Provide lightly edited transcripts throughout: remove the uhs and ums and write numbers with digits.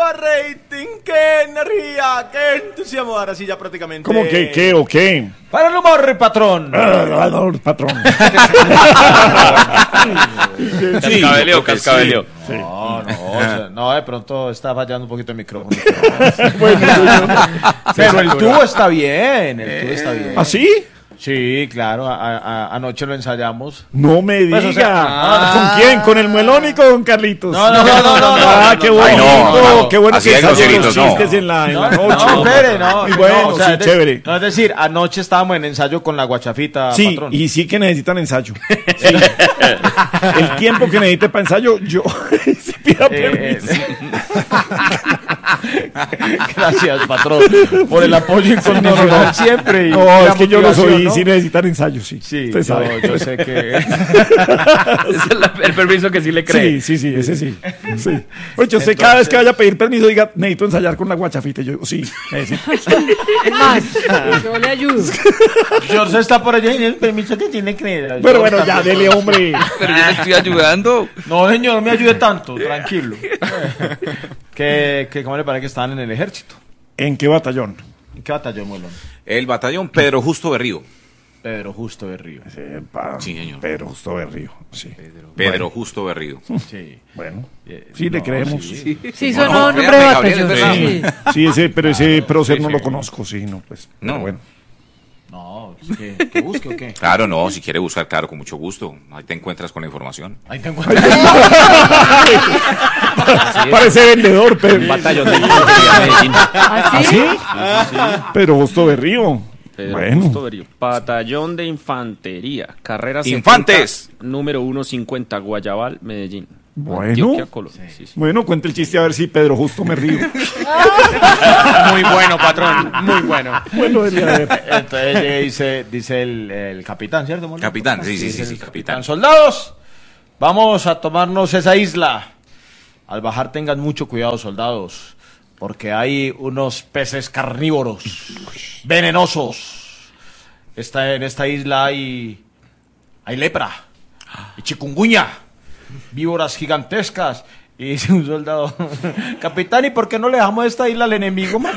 rating, qué energía, qué entusiasmo. Ahora sí ya prácticamente. ¿Cómo que qué o qué? Para el humor, patrón. Patrón. Cascabeleo. Sí. No, de pronto está fallando un poquito el micrófono. Pero el tubo está bien, ¿Ah, sí? Sí, claro, anoche lo ensayamos. No me diga. Pues, o sea, ¿Con quién? ¿Con el Melón y con Carlitos? No. Qué bueno. no. Qué bueno Así que es, ensayen los no. chistes en la noche. No, espere, no. Muy bueno, o sea, sí, chévere. No, es decir, anoche estábamos en ensayo con la guachafita, Sí, patrón. y sí que necesitan ensayo. Sí. El tiempo que necesite para ensayo, yo sí pido permiso. Gracias, patrón, por el apoyo incondicional siempre. Y No, la es que yo lo soy, motivación, ¿no? sí necesitan ensayo, sí. Sí, Usted sabe. yo sé que... Ese es el permiso que sí le cree. Sí, ese sí. Oye, yo sé, cada vez que vaya a pedir permiso, diga, necesito ensayar con la guachafita. Y yo digo, sí, necesito. Es más, yo le ayudo. George está por allá y el permiso que tiene que creer. Pero bueno, ya, dele, hombre. Pero yo le estoy ayudando. No, señor, no me ayude tanto, tranquilo. ¿Cómo le parece que estaban en el ejército? ¿En qué batallón? ¿En qué batallón, Molón? El batallón Pedro Justo Berrío. Pedro Justo de Río. Sí, señor. Pero justo Berrío, sí. Pedro Justo Berrío. Sí. Bueno, sí, le creemos. Sí. Sí, No, sonó nombre de créame, Gabriel, batallón. es verdad. Sí. Sí, ese prócer no lo conozco, sí, no, pues. No. Pero bueno. No, ¿que busque o qué? Claro, no, si quiere buscar, claro, con mucho gusto. Ahí te encuentras con la información. Ahí te encuentras. Parece vendedor, pero. Batallón de Medellín. ¿Ah, sí? ¿Sí? Pero justo Berrío. Bueno. Batallón de Infantería, carrera 70, ¡Infantes! número 150, Guayabal, Medellín. Bueno. Antioquia, Colombia. Sí. Bueno, cuente el chiste a ver si Pedro justo me río. Muy bueno, patrón. Muy bueno. Bueno, a ver. Entonces dice el capitán, ¿cierto, Molón? Capitán, sí, Dice el capitán. Soldados, vamos a tomarnos esa isla. Al bajar tengan mucho cuidado, soldados, porque hay unos peces carnívoros, venenosos. En esta isla hay lepra, y chikungunya, víboras gigantescas. Y dice un soldado, capitán, ¿y por qué no le dejamos esta isla al enemigo, man?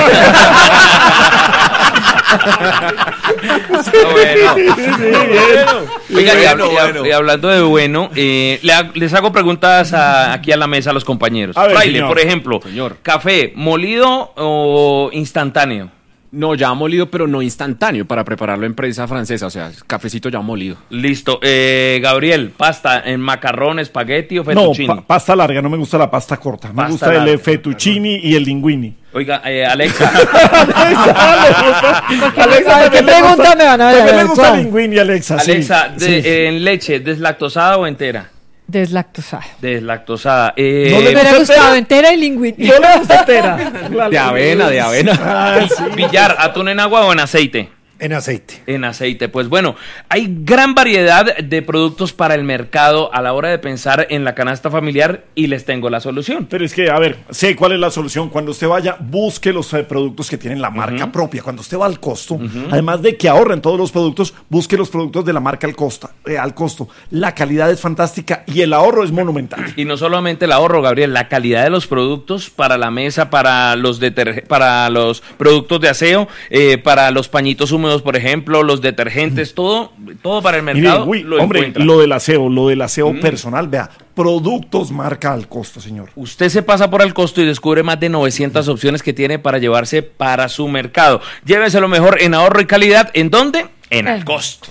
Oiga, y hablando de bueno, les hago preguntas aquí a la mesa a los compañeros. A ver, Fraile, señor. por ejemplo, ¿café molido o instantáneo? No, ya molido, pero no instantáneo, para prepararlo en prensa francesa, o sea, cafecito ya molido. Listo. Gabriel, pasta en macarrón, espagueti o No, fettuccine. pasta larga, no me gusta la pasta corta. Me Pasta gusta larga. el fettuccini y el linguini. Oiga, Alexa. Alexa, ¿qué pregunta me van a ver? ver? Me gusta el linguini, Alexa. sí. Alexa, Sí. en leche, ¿deslactosada o entera? Deslactosada. Deslactosada. ¿No Me le hubiera gusta gustado entera? entera y lingüini. No le gusta entera. De avena. Ah, sí. Villar, ¿atún en agua o en aceite? En aceite. En aceite. Pues bueno, hay gran variedad de productos para el mercado a la hora de pensar en la canasta familiar y les tengo la solución. Pero es que, a ver, sé cuál es la solución. Cuando usted vaya, busque los productos que tienen la marca propia. Cuando usted va al costo, además de que ahorren todos los productos, busque los productos de la marca al costo. La calidad es fantástica y el ahorro es monumental. Y no solamente el ahorro, Gabriel, la calidad de los productos para la mesa, para los productos de aseo, para los pañitos húmedos, por ejemplo, los detergentes, todo para el mercado. Mire, lo hombre, encuentra. lo del aseo personal, vea, productos marca al costo, señor. Usted se pasa por el costo y descubre más de 900 opciones que tiene para llevarse para su mercado. Llévese lo mejor en ahorro y calidad. ¿En dónde? En el costo.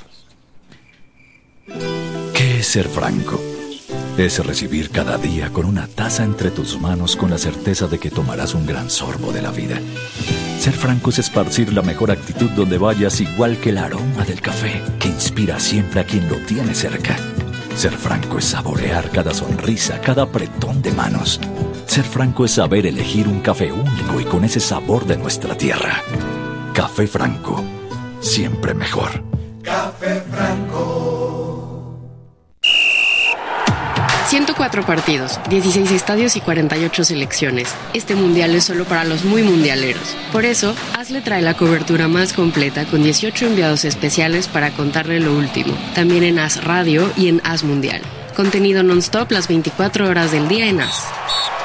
¿Qué es ser franco? Es recibir cada día con una taza entre tus manos con la certeza de que tomarás un gran sorbo de la vida. Ser franco es esparcir la mejor actitud donde vayas, igual que el aroma del café que inspira siempre a quien lo tiene cerca. Ser franco es saborear cada sonrisa, cada apretón de manos. Ser franco es saber elegir un café único y con ese sabor de nuestra tierra. Café Franco, siempre mejor. Café Franco. 104 partidos, 16 estadios y 48 selecciones. Este mundial es solo para los muy mundialeros. Por eso, AS le trae la cobertura más completa con 18 enviados especiales para contarle lo último. También en AS Radio y en AS Mundial. Contenido non-stop las 24 horas del día en AS.